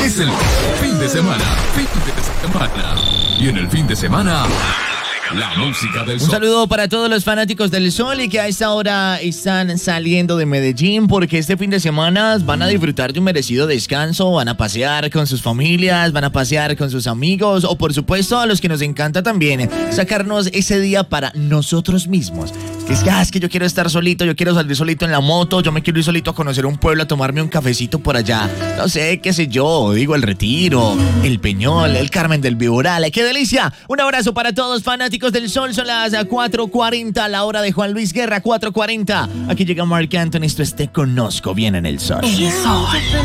Es el fin de semana. Y en el fin de semana, la música del sol. Un saludo para todos los fanáticos del sol y que a esta hora están saliendo de Medellín porque este fin de semana van a disfrutar de un merecido descanso, van a pasear con sus familias, van a pasear con sus amigos o por supuesto a los que nos encanta también sacarnos ese día para nosotros mismos. Es que yo quiero estar solito, yo quiero salir solito en la moto, yo me quiero ir solito a conocer un pueblo, a tomarme un cafecito por allá. No sé, qué sé yo, digo El Retiro, El Peñol, El Carmen del Viboral. ¡Qué delicia! Un abrazo para todos fanáticos del sol, son las 4:40, la hora de Juan Luis Guerra, 4:40. Aquí llega Marc Anthony, esto es Te Conozco Bien en el Sol. El Sol.